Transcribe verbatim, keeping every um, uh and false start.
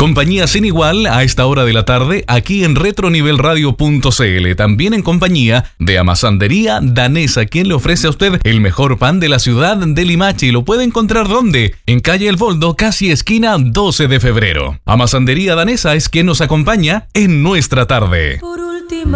Compañía sin igual a esta hora de la tarde aquí en retronivelradio punto cl. También en compañía de Amasandería Danesa, quien le ofrece a usted el mejor pan de la ciudad de Limache. ¿Y lo puede encontrar dónde? En calle El Boldo, casi esquina doce de febrero. Amasandería Danesa es quien nos acompaña en nuestra tarde.